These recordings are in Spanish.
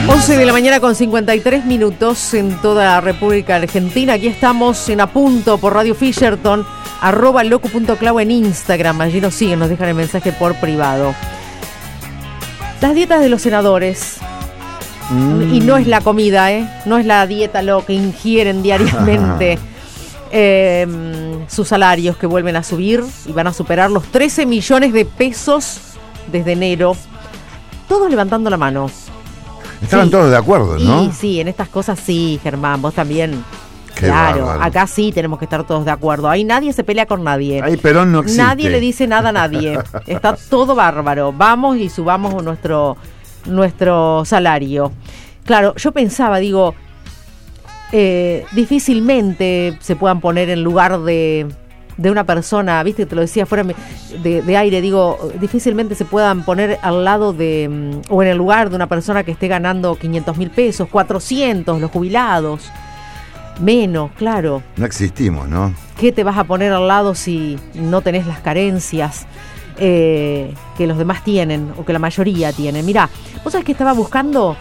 11 de la mañana con 53 minutos en toda la República Argentina. Aquí estamos en A Punto por Radio Fisherton, @loco.clau en Instagram. Allí nos siguen, nos dejan el mensaje por privado. Las dietas de los senadores. Y no es la comida, no es la dieta lo que ingieren diariamente. Sus salarios que vuelven a subir y van a superar los 13 millones de pesos desde enero. Todos levantando la mano. Estaban todos de acuerdo, ¿no? Sí, en estas cosas sí, Germán, vos también. Qué claro, bárbaro. Acá sí tenemos que estar todos de acuerdo. Ahí nadie se pelea con nadie. Ahí Perón no existe. Nadie le dice nada a nadie. Está todo bárbaro. Vamos y subamos nuestro salario. Claro, yo pensaba, digo, difícilmente se puedan poner en lugar de una persona, viste, te lo decía fuera de aire, digo, difícilmente se puedan poner al lado o en el lugar de una persona que esté ganando 500.000 pesos, 400, los jubilados, menos, claro. No existimos, ¿no? ¿Qué te vas a poner al lado si no tenés las carencias que los demás tienen o que la mayoría tienen? Mirá, vos sabés que estaba buscando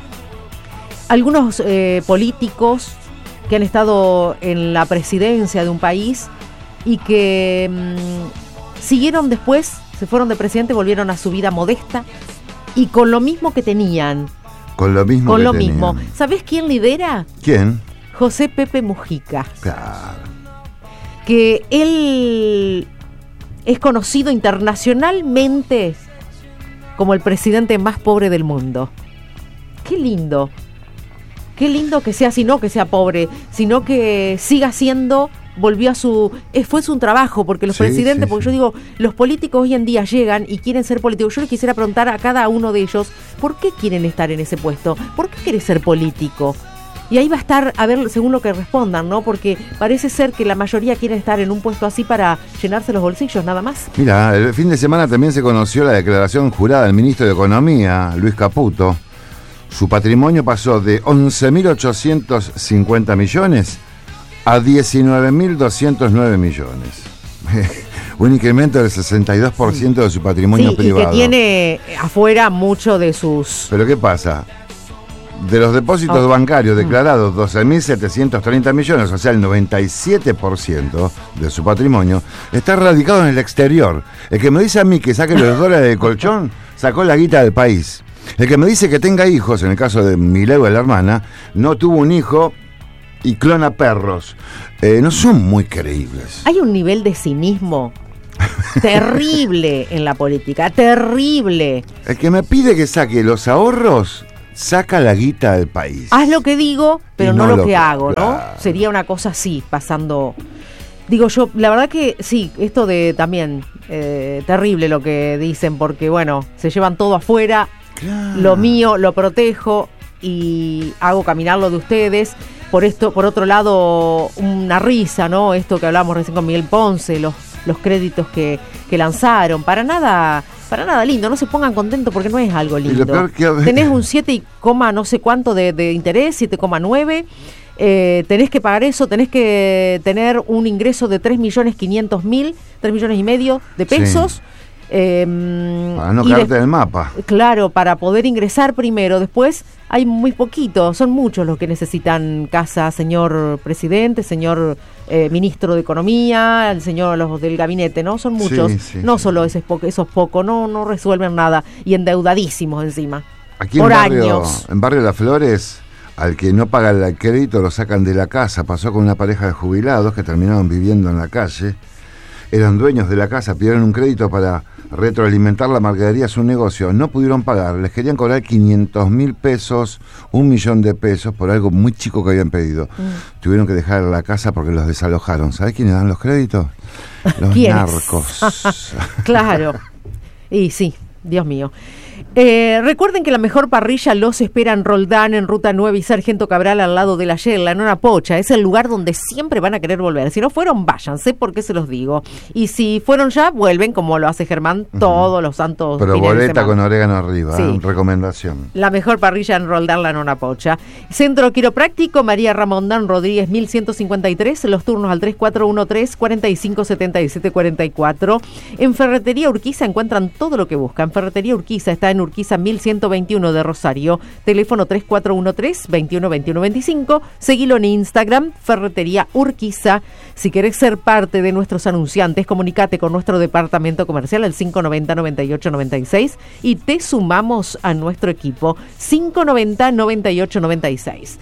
algunos políticos que han estado en la presidencia de un país y que siguieron después, se fueron de presidente, volvieron a su vida modesta y con lo mismo que tenían. Con lo mismo. Con lo mismo. ¿Sabés quién lidera? ¿Quién? José Pepe Mujica. Claro. Que él es conocido internacionalmente como el presidente más pobre del mundo. Qué lindo. Qué lindo que sea, no que sea pobre, sino que siga siendo, fue su trabajo, porque los presidentes, porque yo digo, los políticos hoy en día llegan y quieren ser políticos. Yo les quisiera preguntar a cada uno de ellos, ¿por qué quieren estar en ese puesto? ¿Por qué querés ser político? Y ahí va a estar, a ver, según lo que respondan, ¿no? Porque parece ser que la mayoría quieren estar en un puesto así para llenarse los bolsillos, nada más. Mira, el fin de semana también se conoció la declaración jurada del ministro de Economía, Luis Caputo. Su patrimonio pasó de 11.850 millones a 19.209 millones. Un incremento del 62% de su patrimonio privado. Y que tiene afuera mucho de sus... ¿Pero qué pasa? De los depósitos bancarios declarados 12.730 millones, o sea, el 97% de su patrimonio, está radicado en el exterior. El que me dice a mí que saque los dólares del colchón, sacó la guita del país. El que me dice que tenga hijos, en el caso de Mileu, la hermana, no tuvo un hijo y clona perros. No son muy creíbles. Hay un nivel de cinismo terrible en la política, terrible. El que me pide que saque los ahorros, saca la guita del país. Haz lo que digo, pero no lo que hago, claro. ¿no? Sería una cosa así, pasando... Digo yo, la verdad que sí, esto de también, terrible lo que dicen, porque bueno, se llevan todo afuera. Claro. Lo mío lo protejo y hago caminar lo de ustedes. Por otro lado, una risa, ¿no? Esto que hablábamos recién con Miguel Ponce, los créditos que lanzaron. Para nada lindo, no se pongan contentos porque no es algo lindo. Y lo peor que... Tenés un 7, no sé cuánto de interés, 7,9. Tenés que pagar eso, tenés que tener un ingreso de 3.500.000, 3 millones y medio de pesos. Sí. Para no caerte del mapa. Claro, para poder ingresar primero. Después hay muy poquito, son muchos los que necesitan casa, señor presidente, señor ministro de Economía, los del gabinete, ¿no? Son muchos, no solo esos pocos, no resuelven nada y endeudadísimos encima. Aquí por años. En Barrio Las Flores, al que no paga el crédito lo sacan de la casa. Pasó con una pareja de jubilados que terminaron viviendo en la calle. Eran dueños de la casa, pidieron un crédito para retroalimentar la mercadería a su negocio. No pudieron pagar, les querían cobrar 500.000 pesos, 1 millón de pesos por algo muy chico que habían pedido. Tuvieron que dejar la casa porque los desalojaron. ¿Sabés quiénes dan los créditos? Los narcos. Claro. Y sí, Dios mío. Recuerden que la mejor parrilla los espera en Roldán, en Ruta 9 y Sargento Cabral, al lado de la Yerla, en una pocha. Es el lugar donde siempre van a querer volver. Si no fueron, váyanse, porque se los digo. Y si fueron ya, vuelven, como lo hace Germán todos los santos pero fines boleta de semana. con orégano arriba, Sí. Recomendación. La mejor parrilla en Roldán, la Nona Pocha. Centro Quiropráctico María Ramondán Rodríguez 1153, los turnos al 3413-457744. En Ferretería Urquiza encuentran todo lo que buscan. Ferretería Urquiza está está en Urquiza 1121 de Rosario. Teléfono 3413-212125. Seguilo en Instagram, Ferretería Urquiza. Si querés ser parte de nuestros anunciantes, comunicate con nuestro departamento comercial al 590-9896 y te sumamos a nuestro equipo 590-9896.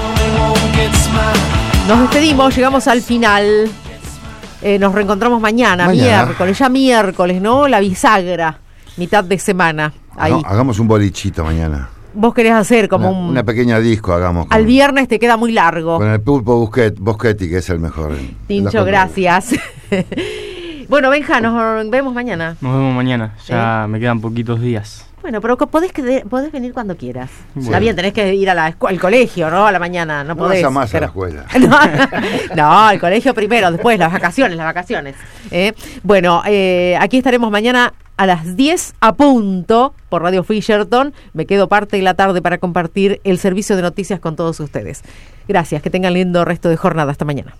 Nos despedimos, llegamos al final. Nos reencontramos mañana, miércoles, ya miércoles, ¿no? La bisagra, mitad de semana. Ahí. No, hagamos un bolichito mañana. Vos querés hacer como una pequeña disco, hagamos. Al viernes te queda muy largo. Con el Pulpo Boschetti, que es el mejor. Tincho, gracias. Bueno, Benja, nos vemos mañana. Nos vemos mañana, ya me quedan poquitos días. Bueno, pero podés venir cuando quieras. Bueno. Está bien, tenés que ir al colegio, ¿no? A la mañana, no podés. No más a la escuela. No, al colegio primero, después las vacaciones. Bueno, aquí estaremos mañana a las 10 a punto por Radio Fisherton. Me quedo parte de la tarde para compartir el servicio de noticias con todos ustedes. Gracias, que tengan lindo resto de jornada. Hasta mañana.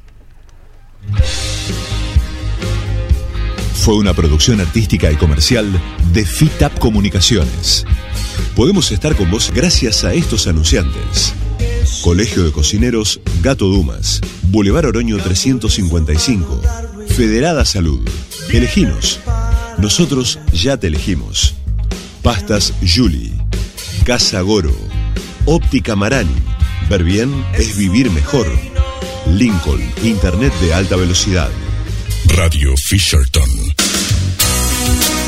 Fue una producción artística y comercial de FITAP Comunicaciones. Podemos estar con vos gracias a estos anunciantes: Colegio de Cocineros Gato Dumas, Boulevard Oroño 355, Federada Salud. Eleginos. Nosotros ya te elegimos. Pastas Julie, Casa Goro, Óptica Marani. Ver bien es vivir mejor. Lincoln, Internet de alta velocidad. Radio Fisherton.